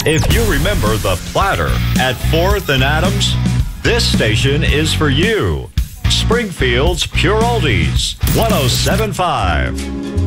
If you remember the Platter at 4th and Adams, this station is for you. Springfield's Pure Oldies, 107.5.